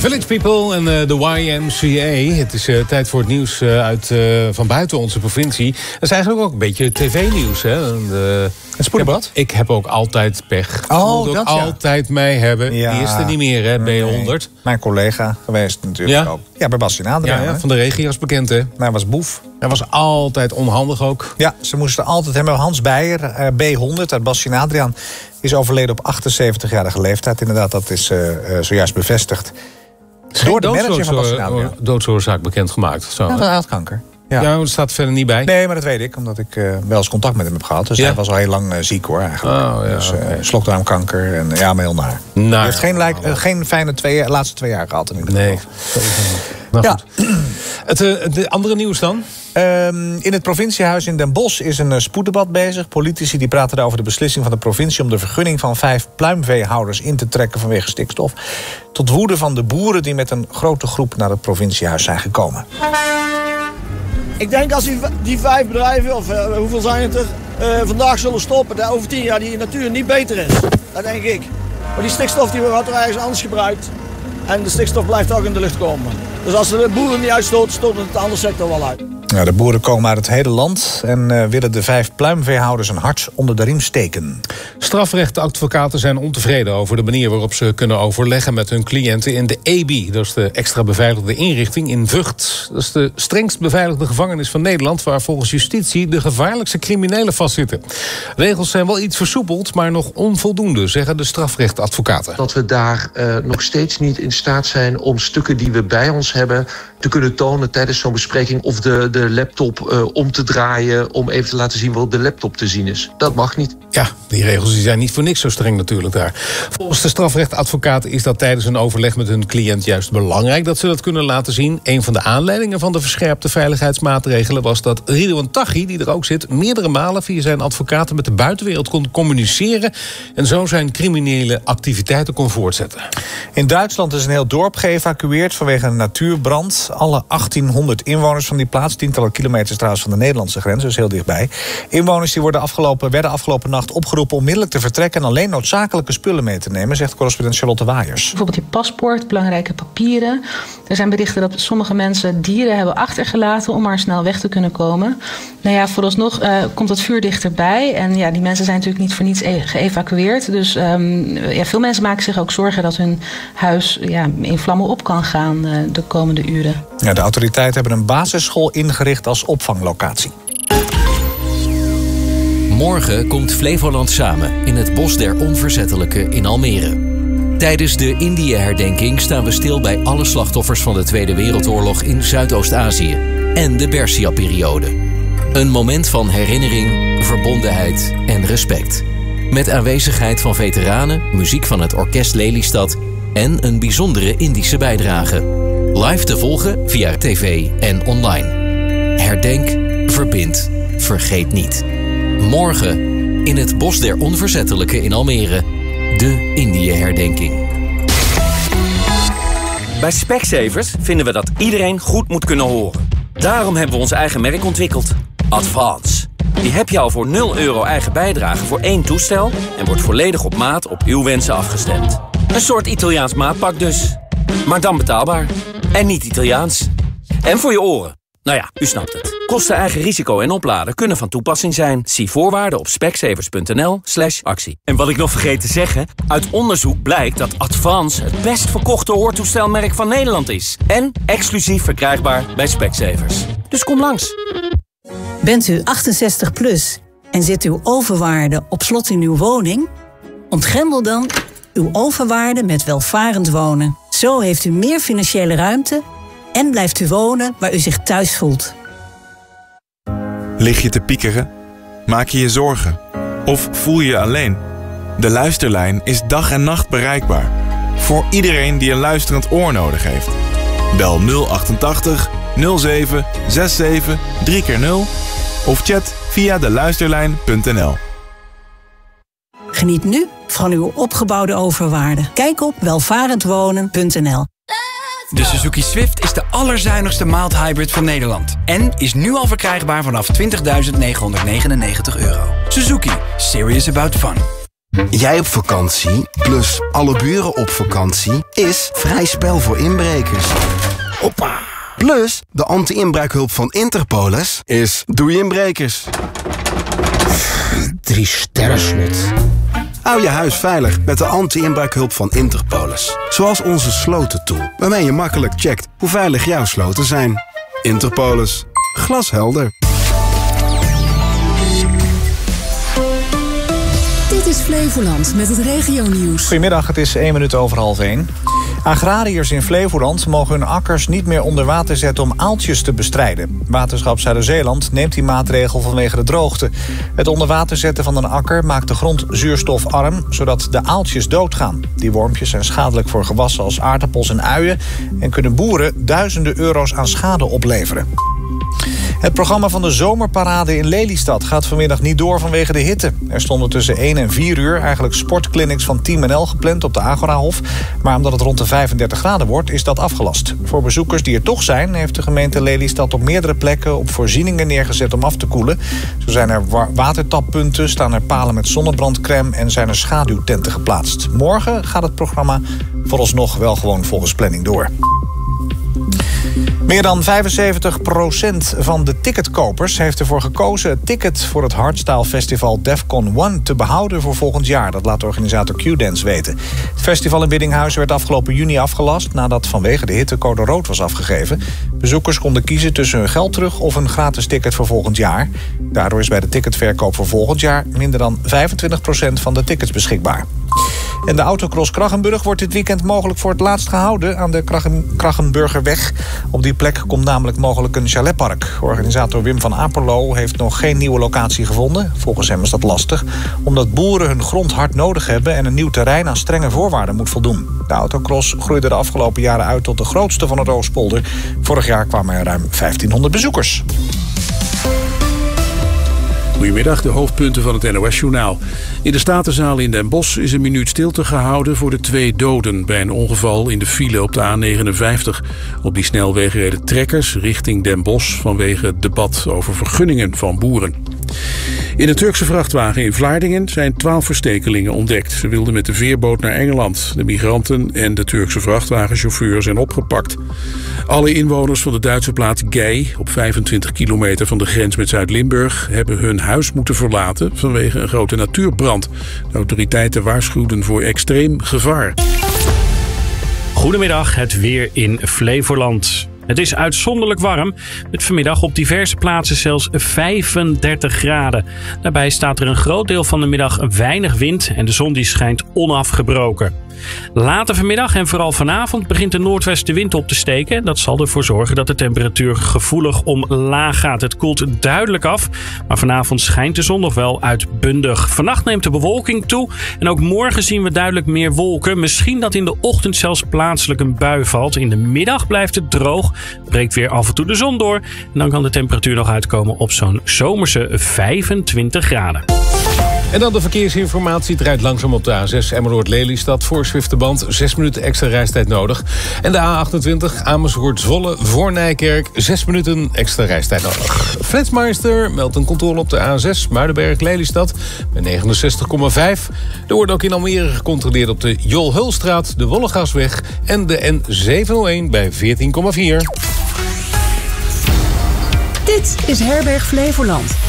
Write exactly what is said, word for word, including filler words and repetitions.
Village People en uh, de Y M C A. Het is uh, tijd voor het nieuws uh, uit, uh, van buiten onze provincie. Dat is eigenlijk ook een beetje tv-nieuws. Hè? De, het spoeddebat? Ik heb ook altijd pech. Oh, ik dat ook ja. altijd mee hebben. Ja. Die is er niet meer, hè, nee. B honderd. Mijn collega geweest natuurlijk Ja? ook. Ja, bij Bastien Adriaan. Ja, ja, van de regio's bekend, hè? Hij was boef. Hij was altijd onhandig ook. Ja, ze moesten altijd hebben. Hans Beijer, uh, B honderd uit Bastien Adriaan, is overleden op achtenzeventigjarige leeftijd. Inderdaad, dat is uh, uh, zojuist bevestigd. Door de manager van Bastien Adriaan. Doodsoorzaak bekendgemaakt. Zo, Ja, hij had kanker. Ja, ja, dat staat verder niet bij. Nee, maar dat weet ik, omdat ik uh, wel eens contact met hem heb gehad. Dus ja? hij was al heel lang uh, ziek hoor, eigenlijk. Oh, ja, dus uh, okay. slokdarmkanker en uh, ja, maar heel naar. Nou, hij heeft geen, lijk, uh, geen fijne twee, laatste twee jaar gehad in ieder geval. Nee. Nou, ja. goed. Het uh, de andere nieuws dan? Um, in het provinciehuis in Den Bosch is een uh, spoeddebat bezig. Politici die praten over de beslissing van de provincie om de vergunning van vijf pluimveehouders in te trekken vanwege stikstof. Tot woede van de boeren die met een grote groep naar het provinciehuis zijn gekomen. Ik denk als die, die vijf bedrijven, of uh, hoeveel zijn het er, uh, vandaag zullen stoppen, dat over tien jaar die natuur niet beter is. Dat denk ik. Maar die stikstof die wordt er ergens anders gebruikt. En de stikstof blijft ook in de lucht komen. Dus als de boeren niet uitstoten, stoten het de andere sector wel uit. Ja, de boeren komen uit het hele land en uh, willen de vijf pluimveehouders een hart onder de riem steken. Strafrechtadvocaten zijn ontevreden over de manier waarop ze kunnen overleggen met hun cliënten in de E B I. Dat is de extra beveiligde inrichting in Vught. Dat is de strengst beveiligde gevangenis van Nederland, waar volgens justitie de gevaarlijkste criminelen vastzitten. Regels zijn wel iets versoepeld, maar nog onvoldoende, zeggen de strafrechtadvocaten. Dat we daar uh, nog steeds niet in staat zijn om stukken die we bij ons hebben te kunnen tonen tijdens zo'n bespreking, of de, de laptop uh, om te draaien om even te laten zien wat op de laptop te zien is. Dat mag niet. Ja, die regels die zijn niet voor niks zo streng natuurlijk daar. Volgens de strafrechtadvocaten is dat tijdens een overleg met hun cliënt juist belangrijk dat ze dat kunnen laten zien. Een van de aanleidingen van de verscherpte veiligheidsmaatregelen was dat Ridouan Taghi, die er ook zit, meerdere malen via zijn advocaten met de buitenwereld kon communiceren en zo zijn criminele activiteiten kon voortzetten. In Duitsland is een heel dorp geëvacueerd vanwege een natuurbrand. Alle achttienhonderd inwoners van die plaats, tientallen kilometers trouwens van de Nederlandse grens, dus heel dichtbij. Inwoners die worden afgelopen, werden afgelopen nacht opgeroepen onmiddellijk te vertrekken en alleen noodzakelijke spullen mee te nemen, zegt correspondent Charlotte Waaiers. Bijvoorbeeld je paspoort, belangrijke papieren. Er zijn berichten dat sommige mensen dieren hebben achtergelaten om maar snel weg te kunnen komen. Nou ja, vooralsnog uh, komt het vuur dichterbij. En ja, die mensen zijn natuurlijk niet voor niets e- geëvacueerd. Dus um, ja, veel mensen maken zich ook zorgen dat hun huis ja, in vlammen op kan gaan uh, de komende uren. Ja, de autoriteiten hebben een basisschool ingericht als opvanglocatie. Morgen komt Flevoland samen in het Bos der Onverzettelijken in Almere. Tijdens de Indië-herdenking staan we stil bij alle slachtoffers van de Tweede Wereldoorlog in Zuidoost-Azië en de Persia-periode. Een moment van herinnering, verbondenheid en respect. Met aanwezigheid van veteranen, muziek van het Orkest Lelystad en een bijzondere Indische bijdrage. Live te volgen via tv en online. Herdenk, verbind, vergeet niet. Morgen in het Bos der Onverzettelijken in Almere. De Indië-herdenking. Bij Specsavers vinden we dat iedereen goed moet kunnen horen. Daarom hebben we ons eigen merk ontwikkeld. Advance. Die heb je al voor nul euro eigen bijdrage voor één toestel en wordt volledig op maat op uw wensen afgestemd. Een soort Italiaans maatpak dus. Maar dan betaalbaar. En niet Italiaans. En voor je oren. Nou ja, u snapt het. Kosten, eigen risico en opladen kunnen van toepassing zijn. Zie voorwaarden op specsavers.nl slash actie. En wat ik nog vergeet te zeggen, uit onderzoek blijkt dat Advance het best verkochte hoortoestelmerk van Nederland is. En exclusief verkrijgbaar bij Specsavers. Dus kom langs. Bent u achtenzestig plus en zit uw overwaarde op slot in uw woning? Ontgrendel dan uw overwaarde met welvarend wonen. Zo heeft u meer financiële ruimte en blijft u wonen waar u zich thuis voelt. Lig je te piekeren? Maak je je zorgen? Of voel je je alleen? De Luisterlijn is dag en nacht bereikbaar. Voor iedereen die een luisterend oor nodig heeft. Bel nul achtentachtig nul zeven zevenenzestig drie keer nul of chat via de luisterlijn punt n l. Geniet nu van uw opgebouwde overwaarde. Kijk op welvarendwonen punt n l. De Suzuki Swift is de allerzuinigste mild hybrid van Nederland. En is nu al verkrijgbaar vanaf twintigduizend negenhonderdnegenennegentig euro. Suzuki. Serious about fun. Jij op vakantie, plus alle buren op vakantie, is vrij spel voor inbrekers. Hoppa! Plus, de anti-inbraakhulp van Interpolis is doei inbrekers. Drie sterren slot. Hou je huis veilig met de anti-inbraakhulp van Interpolis. Zoals onze slotentool, waarmee je makkelijk checkt hoe veilig jouw sloten zijn. Interpolis. Glashelder. Dit is Flevoland met het regionieuws. Goedemiddag, het is één minuut over half één. Agrariërs in Flevoland mogen hun akkers niet meer onder water zetten om aaltjes te bestrijden. Waterschap Zuider-Zeeland neemt die maatregel vanwege de droogte. Het onder water zetten van een akker maakt de grond zuurstofarm, zodat de aaltjes doodgaan. Die wormpjes zijn schadelijk voor gewassen als aardappels en uien en kunnen boeren duizenden euro's aan schade opleveren. Het programma van de zomerparade in Lelystad gaat vanmiddag niet door vanwege de hitte. Er stonden tussen één en vier uur eigenlijk sportclinics van Team N L gepland op de Agorahof. Maar omdat het rond de vijfendertig graden wordt, is dat afgelast. Voor bezoekers die er toch zijn, heeft de gemeente Lelystad op meerdere plekken op voorzieningen neergezet om af te koelen. Zo zijn er wa- watertappunten, staan er palen met zonnebrandcrème en zijn er schaduwtenten geplaatst. Morgen gaat het programma vooralsnog wel gewoon volgens planning door. Meer dan vijfenzeventig procent van de ticketkopers heeft ervoor gekozen het ticket voor het hardstyle festival Defcon One te behouden voor volgend jaar. Dat laat organisator Q-Dance weten. Het festival in Biddinghuizen werd afgelopen juni afgelast nadat vanwege de hitte code rood was afgegeven. Bezoekers konden kiezen tussen hun geld terug of een gratis ticket voor volgend jaar. Daardoor is bij de ticketverkoop voor volgend jaar minder dan vijfentwintig procent van de tickets beschikbaar. En de autocross Kraggenburg wordt dit weekend mogelijk voor het laatst gehouden aan de Kraggen- Kraggenburgerweg. Op die plek komt namelijk mogelijk een chaletpark. Organisator Wim van Aperlo heeft nog geen nieuwe locatie gevonden. Volgens hem is dat lastig, omdat boeren hun grond hard nodig hebben en een nieuw terrein aan strenge voorwaarden moet voldoen. De autocross groeide de afgelopen jaren uit tot de grootste van het Oostpolder. Vorig jaar kwamen er ruim vijftienhonderd bezoekers. Goedemiddag, de hoofdpunten van het N O S-journaal. In de Statenzaal in Den Bosch is een minuut stilte gehouden voor de twee doden bij een ongeval in de file op de A negenenvijftig. Op die snelweg reden trekkers richting Den Bosch vanwege het debat over vergunningen van boeren. In een Turkse vrachtwagen in Vlaardingen zijn twaalf verstekelingen ontdekt. Ze wilden met de veerboot naar Engeland. De migranten en de Turkse vrachtwagenchauffeur zijn opgepakt. Alle inwoners van de Duitse plaats Gey, op vijfentwintig kilometer van de grens met Zuid-Limburg, hebben hun huis moeten verlaten vanwege een grote natuurbrand. De autoriteiten waarschuwden voor extreem gevaar. Goedemiddag, het weer in Flevoland. Het is uitzonderlijk warm, met vanmiddag op diverse plaatsen zelfs vijfendertig graden. Daarbij staat er een groot deel van de middag weinig wind en de zon die schijnt onafgebroken. Later vanmiddag en vooral vanavond begint de noordwestenwind op te steken. Dat zal ervoor zorgen dat de temperatuur gevoelig omlaag gaat. Het koelt duidelijk af, maar vanavond schijnt de zon nog wel uitbundig. Vannacht neemt de bewolking toe en ook morgen zien we duidelijk meer wolken. Misschien dat in de ochtend zelfs plaatselijk een bui valt. In de middag blijft het droog, breekt weer af en toe de zon door. En dan kan de temperatuur nog uitkomen op zo'n zomerse vijfentwintig graden. En dan de verkeersinformatie. Het rijdt langzaam op de A zes Emmeloord-Lelystad voor Zwifterband. Zes minuten extra reistijd nodig. En de A achtentwintig Amersfoort-Zwolle voor Nijkerk. Zes minuten extra reistijd nodig. Flitsmeister meldt een controle op de A zes Muidenberg-Lelystad bij negenenzestig komma vijf. Er wordt ook in Almere gecontroleerd op de Jol-Hulstraat, de Wollegasweg en de N zevenhonderdéén bij veertien komma vier. Dit is Herberg Flevoland.